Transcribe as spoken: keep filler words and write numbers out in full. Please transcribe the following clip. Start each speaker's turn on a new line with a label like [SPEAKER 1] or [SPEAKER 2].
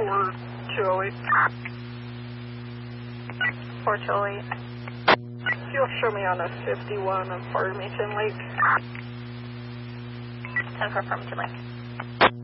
[SPEAKER 1] four two oh eight.
[SPEAKER 2] four two oh eight.
[SPEAKER 1] You'll show me on a fifty-one of Farmington Lake.
[SPEAKER 2] ten for Farmington Lake.